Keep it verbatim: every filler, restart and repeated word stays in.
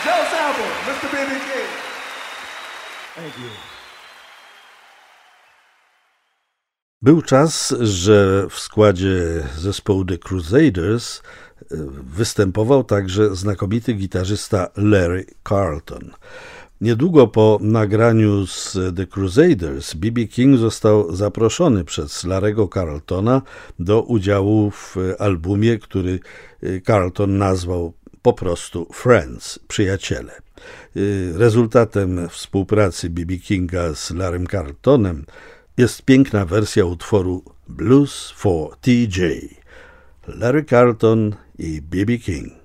Joe Sample, mister B B King. Thank you. Był czas, że w składzie zespołu The Crusaders występował także znakomity gitarzysta Larry Carlton. Niedługo po nagraniu z The Crusaders B B King został zaproszony przez Larry'ego Carltona do udziału w albumie, który Carlton nazwał po prostu Friends, przyjaciele. Rezultatem współpracy B B Kinga z Larrym Carltonem jest piękna wersja utworu Blues for T J. Larry Carlton i B B King.